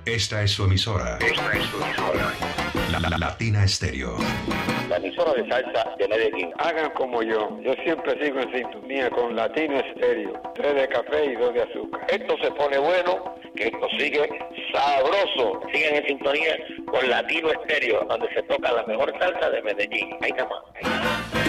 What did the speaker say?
Esta es su emisora. Latina Estéreo. La emisora de salsa de Medellín. Hagan como yo siempre sigo en sintonía con Latina Estéreo. 3 de café y 2 de azúcar. Esto se pone bueno, que esto sigue sabroso. Sigan en sintonía con Latino Estéreo, donde se toca la mejor salsa de Medellín. Ahí está más.